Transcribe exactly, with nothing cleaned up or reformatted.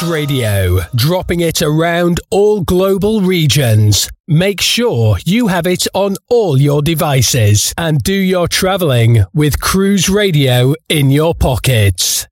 Radio, dropping it around all global regions. Make sure you have it on all your devices and do your travelling with Cruise Radio in your pockets.